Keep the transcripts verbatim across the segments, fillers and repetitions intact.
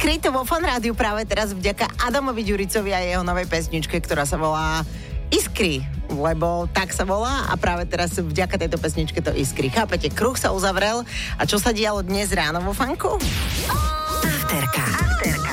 Iskry to vo Fan Rádiu práve teraz vďaka Adamovi Ďuricovi a jeho novej pesničke, ktorá sa volá Iskry, lebo tak sa volá a práve teraz vďaka tejto pesničke to iskry. Chápete, kruh sa uzavrel a čo sa dialo dnes ráno vo Fanku? Afterka. Afterka.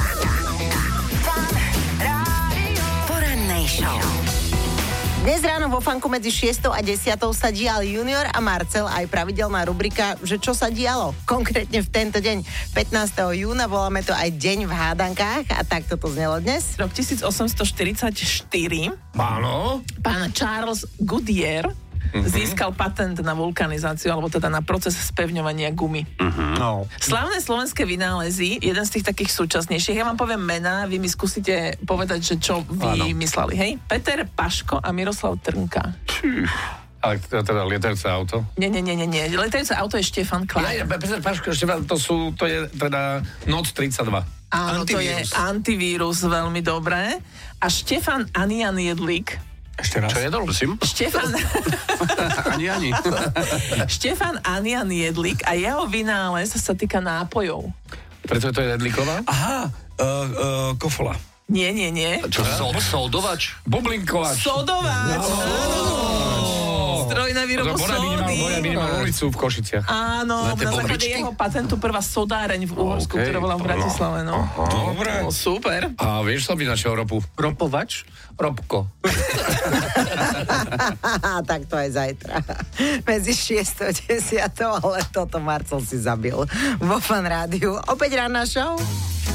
Porannej show. Dnes ráno vo Fanku medzi šiestou a desiatou sa dial Junior a Marcel, aj pravidelná rubrika, že čo sa dialo. Konkrétne v tento deň, pätnásteho júna, voláme to aj Deň v hádankách a takto to znelo dnes. Rok tisícosemstoštyridsaťštyri. Áno. Pán Charles Goodyear mm-hmm. získal patent na vulkanizáciu, alebo teda na proces spevňovania gumy. Mm-hmm. No. Slávne slovenské vynálezy, jeden z tých takých súčasnejších, ja vám poviem mená, vy mi skúsite povedať, že čo vymysleli, hej? Peter Paško a Miroslav Trnka. Ale teda lietajúce auto? Nie, nie, nie, nie, nie. Lietajúce auto je Štefan Klein. Ja, ja, Peter Paško, Štefan, to sú, to je teda Noc tridsaťdva. Áno, to je antivírus, veľmi dobré. A Štefan Anian Jedlík. Ešte raz. Čo jedol, prosím? Štefan... ani, ani. Štefan Anian Jedlík a jeho vynález sa týka nápojov. Preto to je Jedlíková? Aha, uh, uh, kofola. Nie, nie, nie. Čo, so, sodovač? Bublinkovač. Sodovač. Stroj na výrobu sódy. Boja minimal ulicu v Košiciach. Áno, na, na základe jeho patentu prvá sodáreň v Uhorsku, okay, ktorá bola v Bratislave. No. Dobre. No, super. A vieš som na čo ropu? Ropovač? Robko. Tak to aj zajtra. Medzi šiestou a desiatou, ale toto Marcel si zabil vo Fan Rádiu. Opäť ranná show.